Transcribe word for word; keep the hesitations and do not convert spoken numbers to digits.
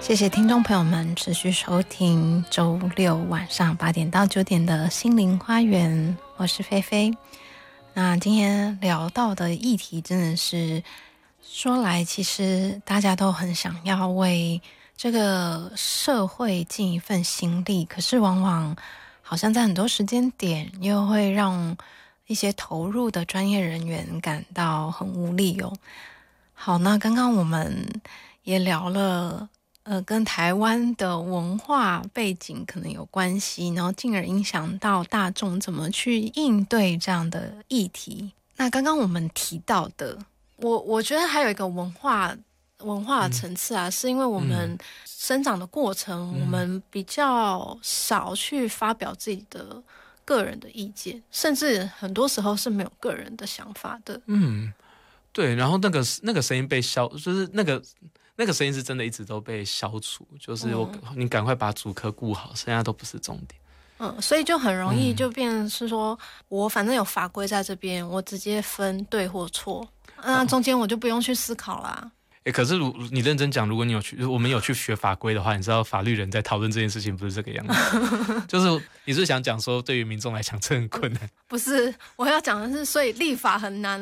谢谢听众朋友们持续收听周六晚上八点到九点的心灵花园，我是菲菲。那今天聊到的议题真的是说来，其实大家都很想要为这个社会尽一份心力，可是往往好像在很多时间点又会让一些投入的专业人员感到很无力哦。好，那刚刚我们也聊了呃，跟台湾的文化背景可能有关系，然后进而影响到大众怎么去应对这样的议题。那刚刚我们提到的，我我觉得还有一个文化文化的层次啊，嗯、是因为我们生长的过程，嗯、我们比较少去发表自己的个人的意见，甚至很多时候是没有个人的想法的。 嗯，对，然后那个那个声音被消，就是那个。那个声音是真的一直都被消除，就是我、嗯、你赶快把主科顾好，剩下都不是重点。 嗯，所以就很容易就变成是说、嗯、我反正有法规在这边，我直接分对或错，那中间我就不用去思考啦。 欸、可是如你认真讲，如果你有去，我们有去学法规的话，你知道法律人在讨论这件事情不是这个样子。就是你是想讲说，对于民众来讲这很困难？ 不是，我要讲的是，所以立法很难